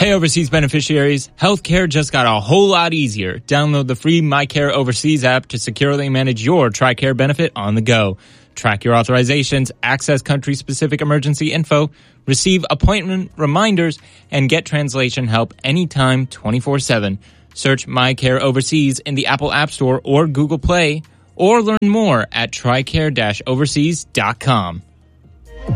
Hey, overseas beneficiaries, healthcare just got a whole lot easier. Download the free MyCare Overseas app to securely manage your TRICARE benefit on the go. Track your authorizations, access country-specific emergency info, receive appointment reminders, and get translation help anytime 24/7. Search MyCare Overseas in the Apple App Store or Google Play, or learn more at TRICARE-overseas.com.